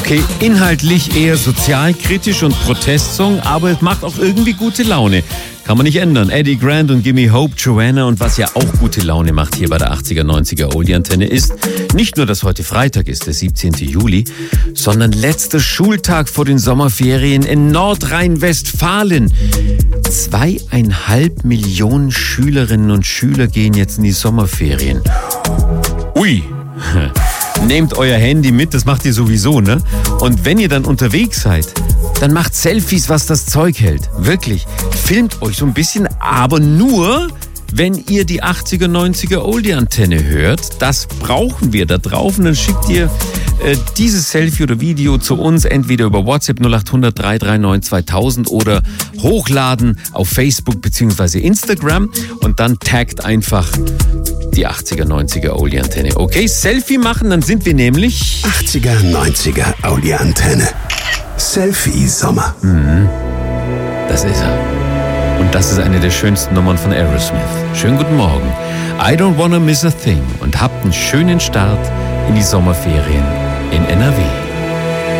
Okay, inhaltlich eher sozialkritisch und Protestsong, aber es macht auch irgendwie gute Laune. Kann man nicht ändern. Eddie Grant und Gimme Hope, Joanna, und was ja auch gute Laune macht hier bei der 80er, 90er Oldie-Antenne ist nicht nur, dass heute Freitag ist, der 17. Juli, sondern letzter Schultag vor den Sommerferien in Nordrhein-Westfalen. 2,5 Millionen Schülerinnen und Schüler gehen jetzt in die Sommerferien. Ui! Nehmt euer Handy mit, das macht ihr sowieso, ne? Und wenn ihr dann unterwegs seid, dann macht Selfies, was das Zeug hält. Wirklich. Filmt euch so ein bisschen, aber nur, wenn ihr die 80er, 90er Oldie-Antenne hört. Das brauchen wir da drauf. Und dann schickt ihr dieses Selfie oder Video zu uns, entweder über WhatsApp 0800 339 2000 oder hochladen auf Facebook bzw. Instagram und dann taggt einfach die 80er, 90er Oldie-Antenne. Okay, Selfie machen, dann sind wir nämlich 80er, 90er Oldie-Antenne. Selfie-Sommer. Das ist er. Und das ist eine der schönsten Nummern von Aerosmith. Schönen guten Morgen. I don't wanna miss a thing. Und habt einen schönen Start in die Sommerferien in NRW.